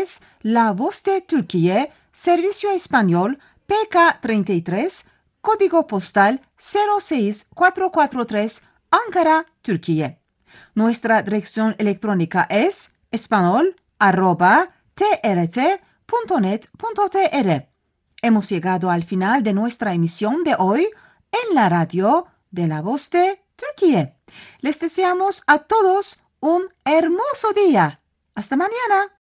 es La Voz de Turquía, Servicio Español, PK33, Código Postal 06443, Ankara, Turquía. Nuestra dirección electrónica es espanol@trt.net.tr. Hemos llegado al final de nuestra emisión de hoy en la radio de La Voz de Turquía. Les deseamos a todos un hermoso día. Hasta mañana.